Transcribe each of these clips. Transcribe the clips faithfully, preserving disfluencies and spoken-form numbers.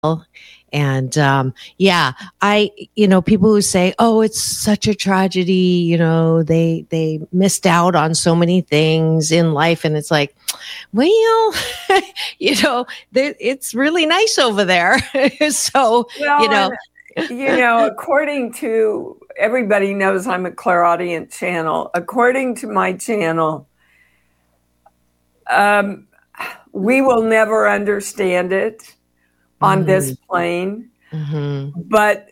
And um, yeah, I, you know, people who say, "Oh, it's such a tragedy," you know, they they missed out on so many things in life, and it's like, well, you know, there, it's really nice over there. So, well, you know, and, you know, according to everybody knows I'm a clairaudient channel. According to my channel, um, we will never understand it on mm-hmm. this plane, mm-hmm. but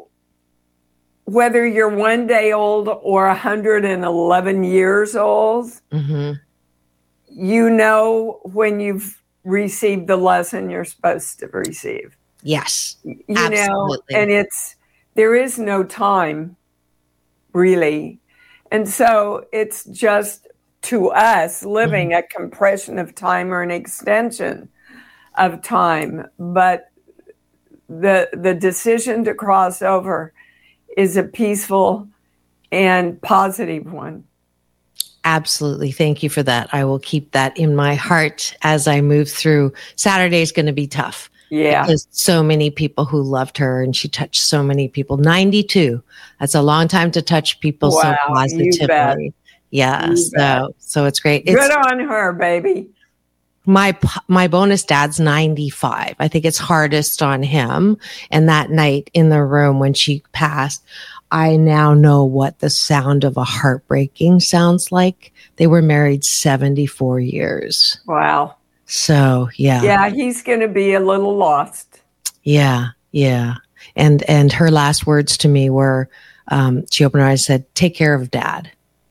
whether you're one day old or one hundred eleven years old, mm-hmm. you know when you've received the lesson you're supposed to receive. Yes, you absolutely. know, and it's, there is no time really. And so it's just, to us, living mm-hmm. a compression of time or an extension of time. But the the decision to cross over is a peaceful and positive one. Absolutely. Thank you for that. I will keep that in my heart as I move through. Saturday is going to be tough. Yeah. Because so many people who loved her and she touched so many people. ninety-two. That's a long time to touch people wow, so positively. You bet. Yeah. You so, bet. so it's great. Good it's, on her, baby. My, my bonus dad's ninety-five. I think it's hardest on him. And that night in the room when she passed, I now know what the sound of a heartbreaking sounds like. They were married seventy-four years. Wow. So, yeah. Yeah, he's going to be a little lost. Yeah, yeah. And and her last words to me were, um, she opened her eyes and said, "Take care of Dad."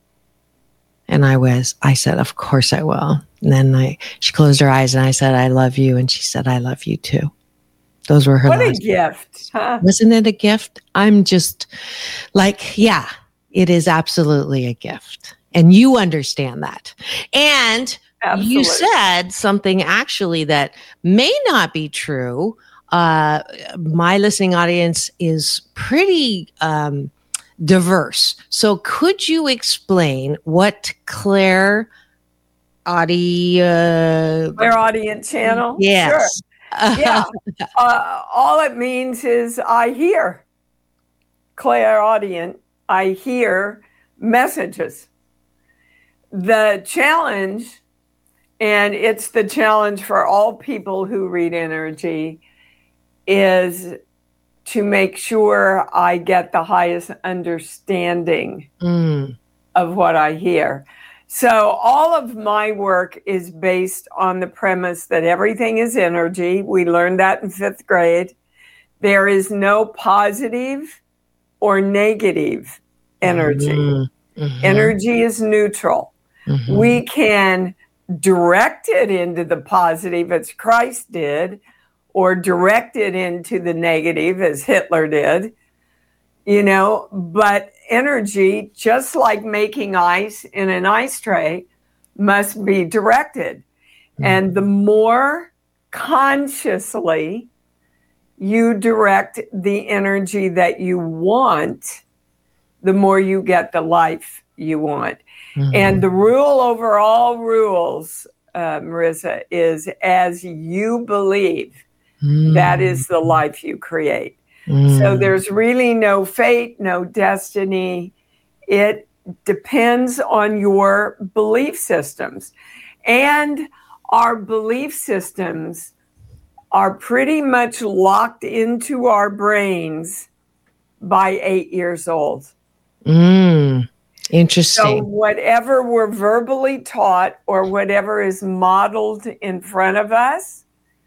And I was, I said, "Of course I will." And then I, she closed her eyes and I said, "I love you." And she said, "I love you too." Those were her what last a gift. Huh? Wasn't it a gift? I'm just like, yeah, it is absolutely a gift. And you understand that. And absolutely. You said something actually that may not be true. Uh, my listening audience is pretty um, diverse. So could you explain what Claire Audi, uh, Clairaudient channel? Yes. Sure. Yeah. Uh, all it means is I hear. Clairaudient, I hear messages. The challenge, and it's the challenge for all people who read energy, is to make sure I get the highest understanding mm. of what I hear. So all of my work is based on the premise that everything is energy. We learned that in fifth grade. There is no positive or negative energy. Mm-hmm. Mm-hmm. Energy is neutral. Mm-hmm. We can direct it into the positive as Christ did, or direct it into the negative as Hitler did, you know, but energy, just like making ice in an ice tray, must be directed. Mm-hmm. And the more consciously you direct the energy that you want, the more you get the life you want. Mm-hmm. And the rule over all rules, uh, Marissa, is as you believe, mm-hmm. that is the life you create. Mm. So there's really no fate, no destiny. It depends on your belief systems. And our belief systems are pretty much locked into our brains by eight years old. Mm. Interesting. So whatever we're verbally taught or whatever is modeled in front of us,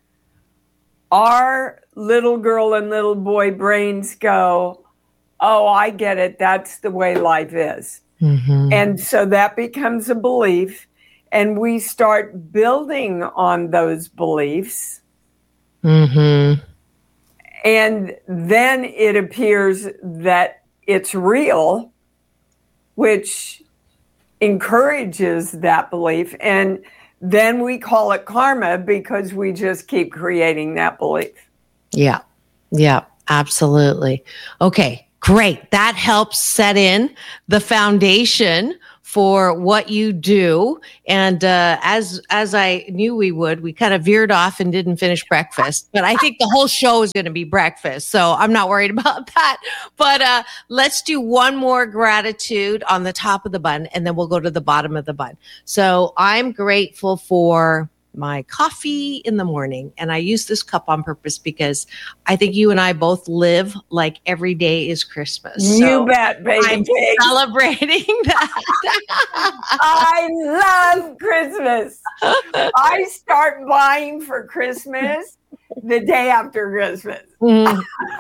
our little girl and little boy brains go, "Oh, I get it. That's the way life is." Mm-hmm. And so that becomes a belief, and we start building on those beliefs. Mm-hmm. And then it appears that it's real, which encourages that belief. And then we call it karma because we just keep creating that belief. Yeah. Yeah, absolutely. Okay, great. That helps set in the foundation for what you do. And uh, as as I knew we would, we kind of veered off and didn't finish breakfast. But I think the whole show is going to be breakfast, so I'm not worried about that. But uh, let's do one more gratitude on the top of the bun, and then we'll go to the bottom of the bun. So I'm grateful for my coffee in the morning. And I use this cup on purpose because I think you and I both live like every day is Christmas. You so bet, baby. I'm pig. celebrating that. I love Christmas. I start buying for Christmas the day after Christmas. Mm.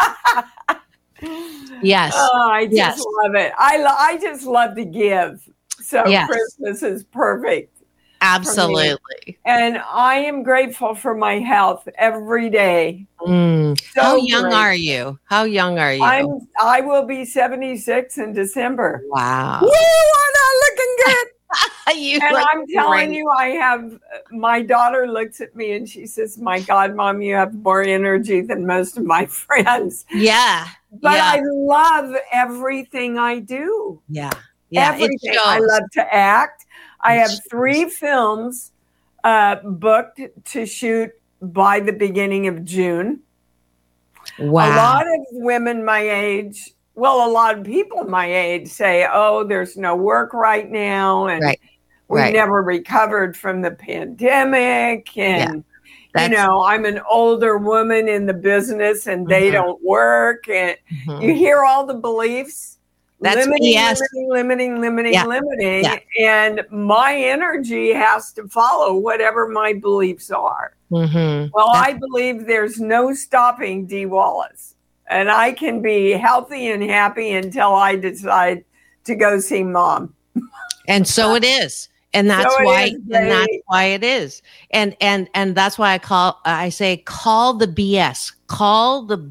Yes. Oh, I just yes. love it. I, lo- I just love to give. So yes. Christmas is perfect. Absolutely. And I am grateful for my health every day. Mm. So How young great. are you? How young are you? I'm, I will be seventy-six in December. Wow. Woo, I'm not looking good. you And look I'm telling great. you, I have, my daughter looks at me and she says, my God, Mom, you have more energy than most of my friends. Yeah. But yeah. I love everything I do. Yeah. Yeah. Everything. It I shows. love to act. I It have shows. three films uh, booked to shoot by the beginning of June. Wow. A lot of women my age, well, a lot of people my age say, oh, there's no work right now. And Right. we've right. never recovered from the pandemic. And, Yeah. you know, I'm an older woman in the business and they Mhm. don't work. And Mhm. you hear all the beliefs. That's limiting, B S. limiting, limiting, limiting, Yeah. limiting. Yeah. And my energy has to follow whatever my beliefs are. Mhm. Well, That's- I believe there's no stopping Dee Wallace. And I can be healthy and happy until I decide to go see Mom. And so it is. And that's So it why is, and that's baby. why it is. And and and that's why I call I say call the B S. Call the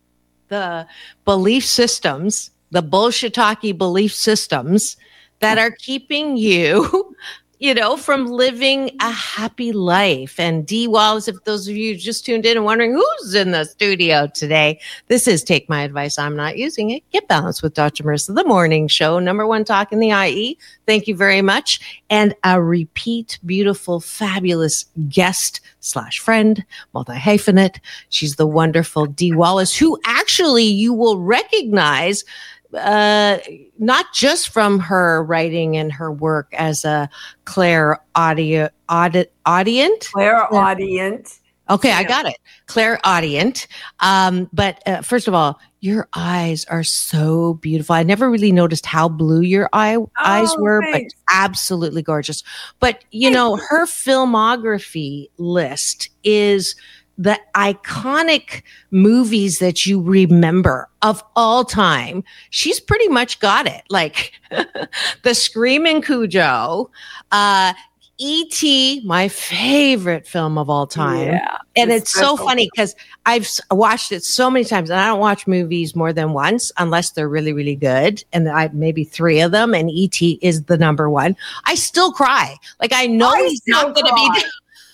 the belief systems, the bullshitaki belief systems that are keeping you, you know, from living a happy life. And Dee Wallace, if those of you just tuned in and wondering who's in the studio today, this is Take My Advice, I'm Not Using It. Get Balanced with Doctor Marissa, the morning show, number one talk in the I E. Thank you very much. And a repeat, beautiful, fabulous guest slash friend, multi-hyphenate. She's the wonderful Dee Wallace, who actually you will recognize uh, not just from her writing and her work as a Claire audio audit audient. Claire Audient. Okay, Yeah. I got it. Claire Audient. Um, but uh, first of all, your eyes are so beautiful. I never really noticed how blue your eye eyes were, thanks. but absolutely gorgeous. But you know, her filmography list is the iconic movies that you remember of all time. She's pretty much got it. Like The Screaming Cujo, uh, E T, my favorite film of all time. Yeah. And The it's so special- funny because I've s- watched it so many times, and I don't watch movies more than once unless they're really, really good. And I maybe three of them, and E T is the number one. I still cry. Like I know I he's still not going to be cry. there.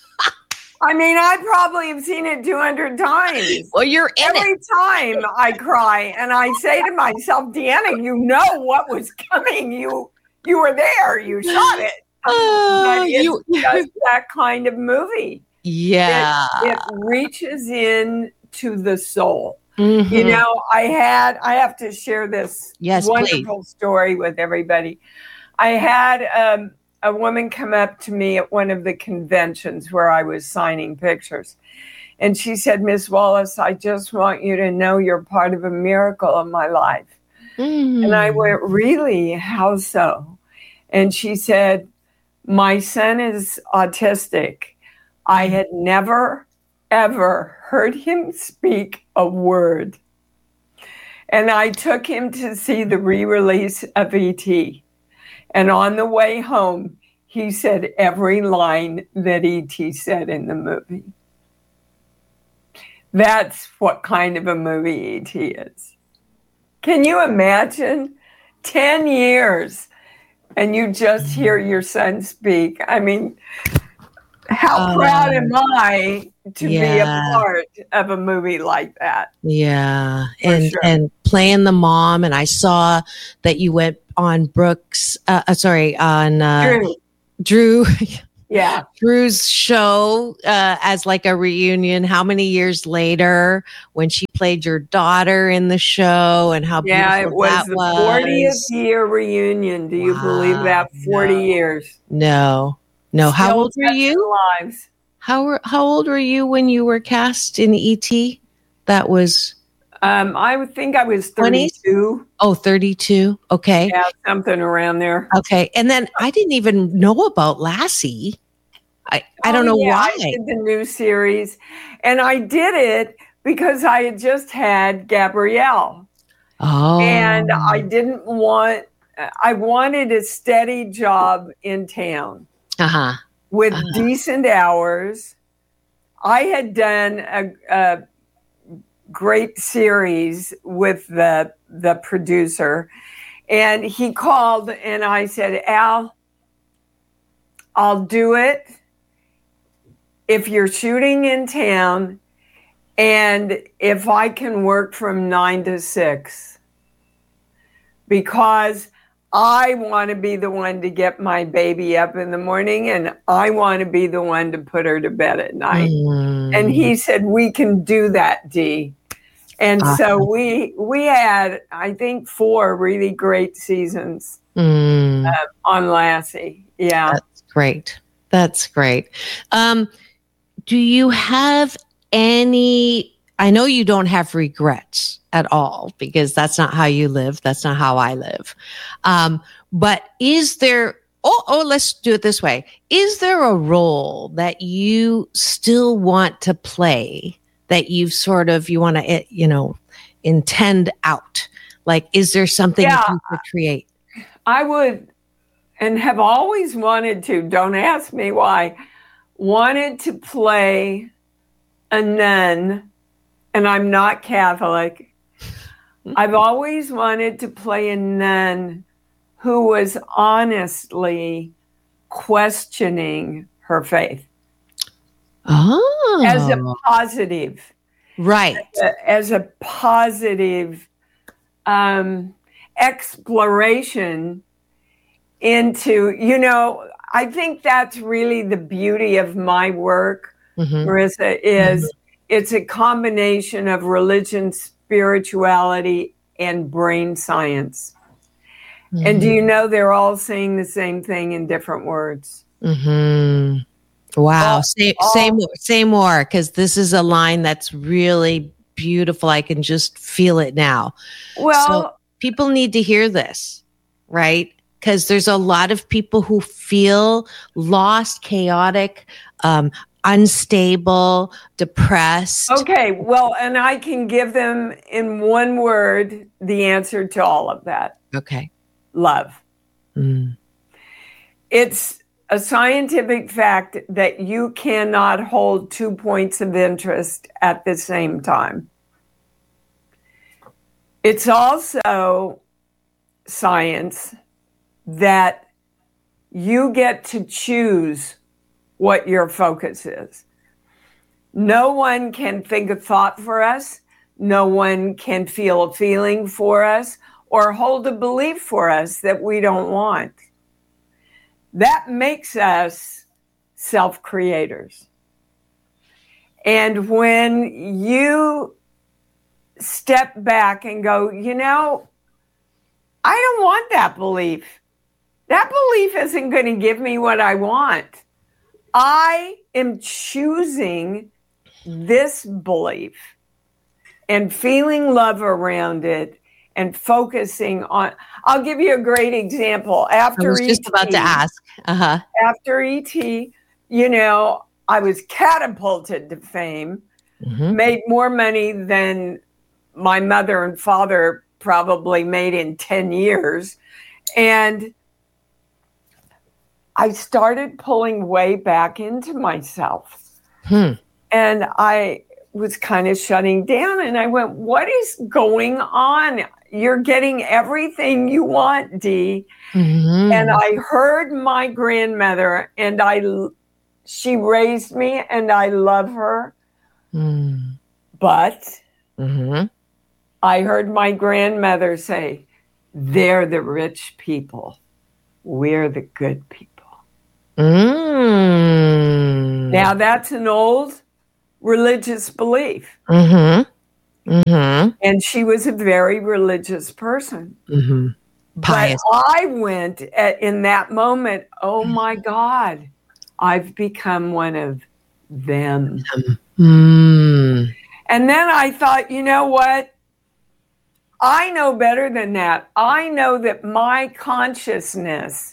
I mean, I probably have seen it two hundred times. Well, you're in Every it. time I cry and I say to myself, Deanna, you know what was coming. You you were there. You shot it. Oh, But it's you, just that kind of movie. yeah. It reaches in to the soul. Mhm. You know, I had, I have to share this Yes, wonderful story with everybody. I had um, a woman come up to me at one of the conventions where I was signing pictures. And she said, Miss Wallace, I just want you to know you're part of a miracle in my life. Mhm. And I went, really? How so? And she said, my son is autistic. I had never, ever heard him speak a word. And I took him to see the re-release of E T. And on the way home, he said every line that E T said in the movie. That's what kind of a movie E T is. Can you imagine? ten years and you just hear your son speak. I mean, how Oh. proud am I to Yeah. be a part of a movie like that. Yeah. For And sure. and playing the mom. And I saw that you went on Brooks, uh, uh, sorry, on uh, True. Drew. Yeah. Drew's show uh, as like a reunion. How many years later when she played your daughter in the show, and how Yeah, beautiful it was that the was. fortieth year reunion. Do you believe that? Wow, forty no. years. No, no. How Still old were touching you? lives. How were how old were you when you were cast in E T? That was Um, I would think I was twenties? thirty-two. Oh, thirty-two. Okay. Yeah, something around there. Okay. And then I didn't even know about Lassie. I, I don't Oh, know yeah, why. I did the new series, and I did it because I had just had Gabrielle, Oh. and I didn't want. I wanted a steady job in town Uh-huh. with Uh-huh. decent hours. I had done a, a great series with the the producer, and he called, and I said, Al, I'll do it if you're shooting in town, and if I can work from nine to six, because I want to be the one to get my baby up in the morning, and I want to be the one to put her to bed at night. Mm. And he said, we can do that, Dee. And Awesome. so we we had, I think, four really great seasons Mm. uh, on Lassie. Yeah. That's great. That's great. Um, do you have any, I know you don't have regrets at all because that's not how you live. That's not how I live. Um, but is there, oh, oh, let's do it this way. Is there a role that you still want to play that you've sort of, you want to, you know, intend out? Like, is there something Yeah. you could create? I would, and have always wanted to, don't ask me why, wanted to play a nun, and I'm not Catholic. I've always wanted to play a nun who was honestly questioning her faith. Oh. As a positive. Right. As a positive um, exploration into, you know, I think that's really the beauty of my work, mm-hmm. Marissa, is mm-hmm. it's a combination of religion, spirituality, and brain science. Mm-hmm. And do you know they're all saying the same thing in different words? Mm-hmm. Wow. All, say, all, say more, say more, because this is a line that's really beautiful. I can just feel it now. Well, so people need to hear this, right? Because there's a lot of people who feel lost, chaotic, um, unstable, depressed. Okay. Well, and I can give them in one word the answer to all of that. Okay. Love. Mm. It's a scientific fact that you cannot hold two points of interest at the same time. It's also science that you get to choose what your focus is. No one can think a thought for us. No one can feel a feeling for us or hold a belief for us that we don't want. That makes us self-creators. And when you step back and go, you know, I don't want that belief. That belief isn't going to give me what I want. I am choosing this belief and feeling love around it and focusing on. I'll give you a great example. After I was just E T, about to ask. Uh-huh. After E T, you know, I was catapulted to fame, mm-hmm. made more money than my mother and father probably made in ten years. And I started pulling way back into myself. Hmm. And I was kind of shutting down, and I went, what is going on? You're getting everything you want, Dee. Mm-hmm. And I heard my grandmother, and I, she raised me, and I love her. Mm. But Mm-hmm. I heard my grandmother say, they're the rich people. We're the good people. Mm. Now, that's an old religious belief. Mm-hmm. Mm-hmm. And she was a very religious person. Mm-hmm. Pious. But I went at, in that moment, oh my God, I've become one of them. Mm. And then I thought, you know what? I know better than that. I know that my consciousness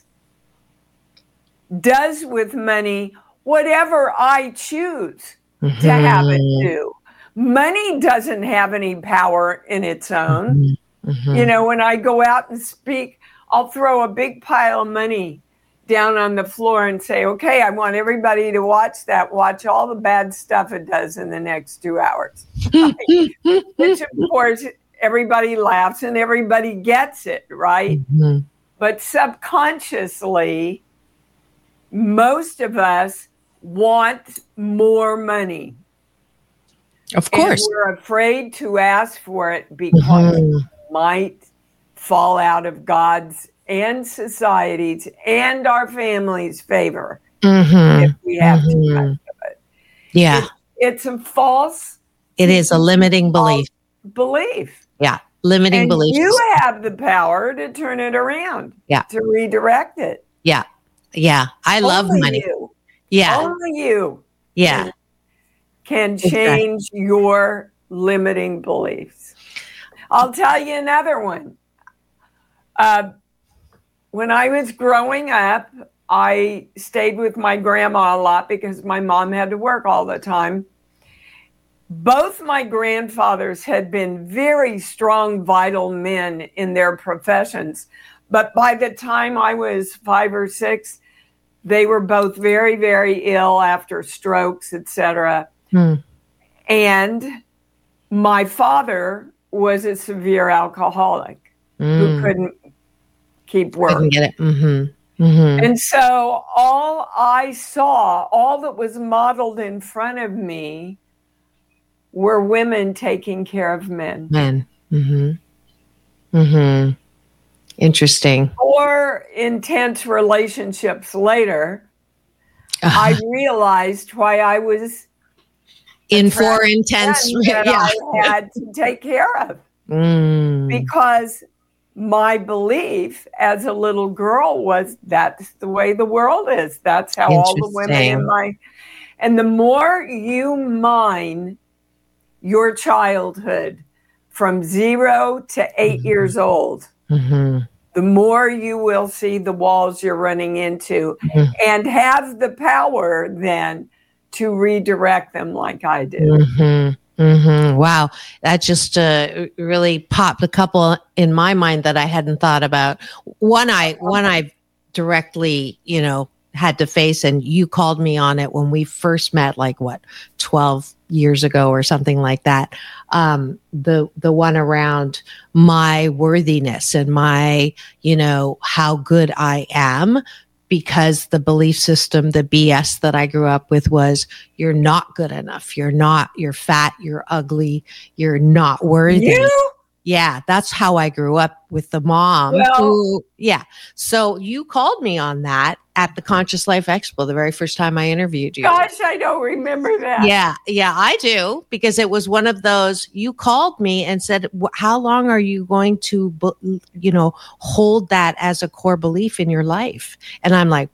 does with money whatever I choose Mm-hmm. to have it do. Money doesn't have any power in its own. Mm-hmm. Mm-hmm. You know, when I go out and speak, I'll throw a big pile of money down on the floor and say, okay, I want everybody to watch that. Watch all the bad stuff it does in the next two hours. Which, of course, everybody laughs and everybody gets it, right? Mm-hmm. But subconsciously, most of us want more money. Of course. And we're afraid to ask for it because Mm-hmm. it might fall out of God's and society's and our family's favor Mm-hmm. if we have Mm-hmm. too much of it. Yeah. It, it's a false It is a limiting belief. belief. Yeah. Limiting And belief. you have the power to turn it around. Yeah. To redirect it. Yeah. Yeah. I love Only money. You, Yeah. Only you. Yeah. Can change exactly. your limiting beliefs. I'll tell you another one. Uh, when I was growing up, I stayed with my grandma a lot because my mom had to work all the time. Both my grandfathers had been very strong, vital men in their professions. But by the time I was five or six, they were both very, very ill after strokes, et cetera. Hmm. And my father was a severe alcoholic mm. who couldn't keep work. Couldn't get it. Mm-hmm. Mm-hmm. And so all I saw, all that was modeled in front of me were women taking care of men. Men. Mm-hmm. Mm-hmm. Interesting. Or intense relationships later, uh-huh. I realized why I was in four intense that yeah. I had to take care of. Mm. Because my belief as a little girl was that's the way the world is. That's how all the women in my... And the more you mine your childhood from zero to eight mm-hmm. years old, mm-hmm. the more you will see the walls you're running into mm-hmm. and have the power then to redirect them like I did. Mm-hmm. Mm-hmm. Wow. That just uh, really popped a couple in my mind that I hadn't thought about. One I, one I directly, you know, had to face, and you called me on it when we first met, like what, twelve years ago or something like that. Um, the, the one around my worthiness and my, you know, how good I am, because the belief system, the B S that I grew up with was you're not good enough. You're not, you're fat, you're ugly, you're not worthy. You? Yeah, that's how I grew up with the mom. Well, who, yeah. So you called me on that at the Conscious Life Expo, the very first time I interviewed you. Gosh, I don't remember that. Yeah, yeah, I do, because it was one of those, you called me and said, how long are you going to, you know, hold that as a core belief in your life? And I'm like,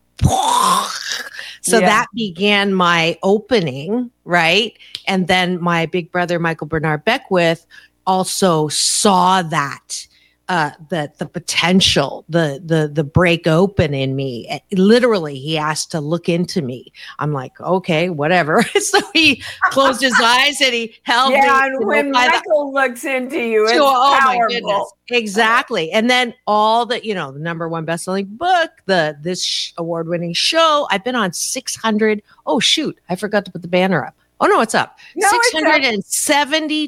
so yeah. that began my opening, right? And then my big brother, Michael Bernard Beckwith, also saw that, uh, the, the potential, the, the, the break open in me. Literally, he asked to look into me. I'm like, okay, whatever. So he closed his eyes and he held yeah, me. Yeah, and when Michael the, looks into you, it's oh powerful. My goodness. Exactly. And then all the, you know, the number one best-selling book, the, this sh- award-winning show. I've been on six hundred. Oh, shoot. I forgot to put the banner up. Oh, no, it's up. No, six hundred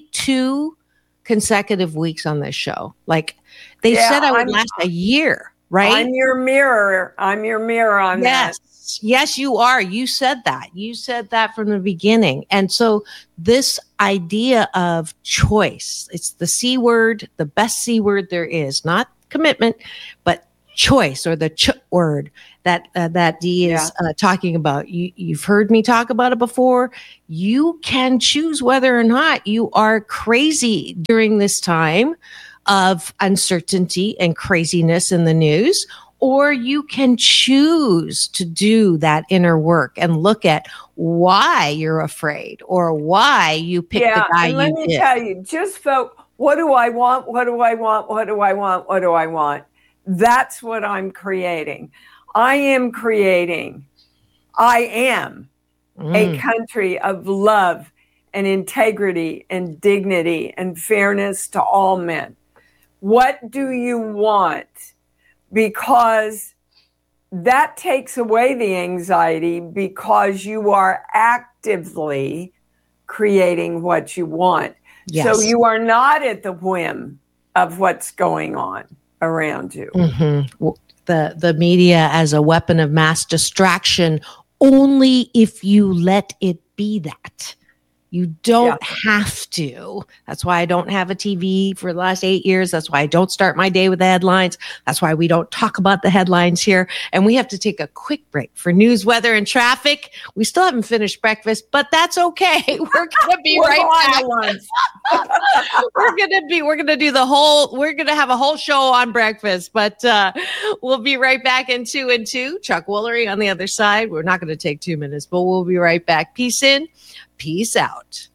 seventy-two consecutive weeks on this show. Like they yeah, said I would I'm, last a year, right? I'm your mirror. I'm your mirror on yes. that. Yes, you are. You said that. You said that from the beginning. And so this idea of choice, it's the C word, the best C word there is, not commitment, but choice, or the ch word that uh, that Dee is yeah. uh, talking about. You, you've heard me talk about it before. You can choose whether or not you are crazy during this time of uncertainty and craziness in the news, or you can choose to do that inner work and look at why you're afraid or why you picked yeah, the guy and let you me did. tell you, just vote. What do I want? What do I want? What do I want? What do I want? That's what I'm creating. I am creating. I am mm. a country of love and integrity and dignity and fairness to all men. What do you want? Because that takes away the anxiety, because you are actively creating what you want. Yes. So you are not at the whim of what's going on around you. Mm-hmm. The, the media as a weapon of mass distraction, only if you let it be that. You don't yeah. have to. That's why I don't have a T V for the last eight years. That's why I don't start my day with the headlines. That's why we don't talk about the headlines here. And we have to take a quick break for news, weather, and traffic. We still haven't finished breakfast, but that's okay. We're going to be right back. we're going to be, we're going to do the whole, we're going to have a whole show on breakfast, but uh, we'll be right back in two and two. Chuck Woolery on the other side. We're not going to take two minutes, but we'll be right back. Peace in. Peace out.